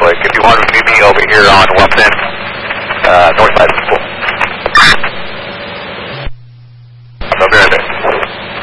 Lake. If you want to meet me over here on Wellington, north side of the pool.